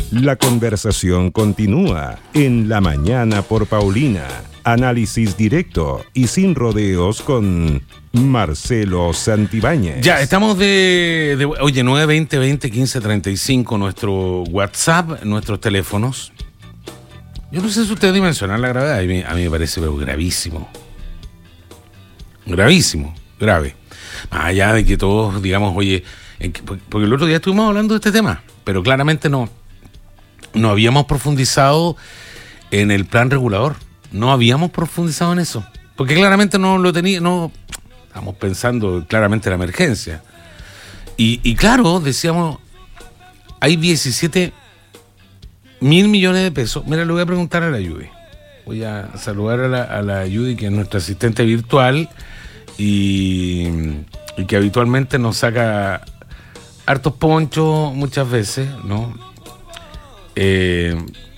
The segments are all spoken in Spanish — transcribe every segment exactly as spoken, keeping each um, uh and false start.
La conversación continúa en La Mañana por Paulina. Análisis directo y sin rodeos con Marcelo Santibáñez. Ya, estamos de, de oye, nueve veinte, veinte, quince, treinta y cinco, nuestro WhatsApp, nuestros teléfonos. Yo no sé si ustedes dimensionan la gravedad, a mí, a mí me parece pero gravísimo. Gravísimo, grave. Más allá de que todos digamos, oye, en que, porque el otro día estuvimos hablando de este tema, pero claramente no, no habíamos profundizado en el plan regulador. No habíamos profundizado en eso, porque claramente no lo tenía, no estamos pensando claramente en la emergencia. Y, y claro, decíamos, hay diecisiete mil millones de pesos. Mira, le voy a preguntar a la Judy. Voy a saludar a la, a la Judy, que es nuestra asistente virtual y, y que habitualmente nos saca hartos ponchos muchas veces, ¿no? Eh...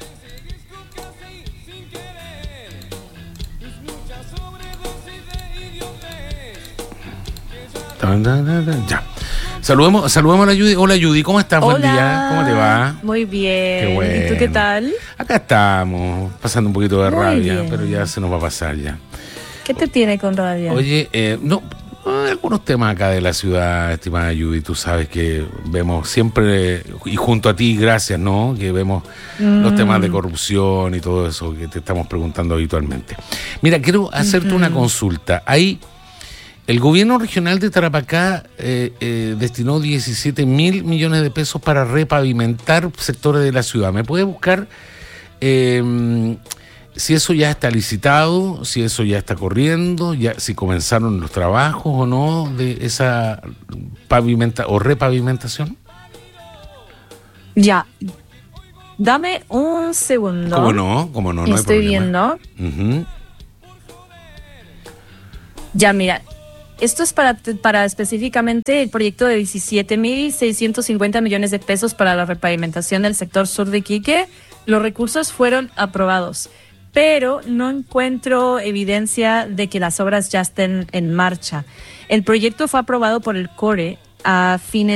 Ya. Saludemos, saludemos a la Judy. Hola Judy, ¿cómo estás? Hola. Buen día, ¿cómo te va? Muy bien. Qué bueno. ¿Y tú qué tal? Acá estamos, pasando un poquito de Muy rabia, bien. pero ya se nos va a pasar ya. ¿Qué te tiene con rabia? Oye, eh, no, hay algunos temas acá de la ciudad, estimada Judy, tú sabes que vemos siempre, y junto a ti, gracias, ¿no? Que vemos mm. los temas de corrupción y todo eso que te estamos preguntando habitualmente. Mira, quiero hacerte uh-huh. una consulta. Hay... El gobierno regional de Tarapacá eh, eh, destinó diecisiete mil millones de pesos para repavimentar sectores de la ciudad. ¿Me puede buscar eh, si eso ya está licitado, si eso ya está corriendo, ya, si comenzaron los trabajos o no de esa pavimenta o repavimentación? Ya. Dame un segundo. ¿Cómo no? ¿Cómo no? No hay Estoy problema. viendo. Uh-huh. Ya, mira. Esto es para, para específicamente el proyecto de diecisiete mil seiscientos cincuenta millones de pesos para la repavimentación del sector sur de Iquique. Los recursos fueron aprobados, pero no encuentro evidencia de que las obras ya estén en marcha. El proyecto fue aprobado por el CORE a fines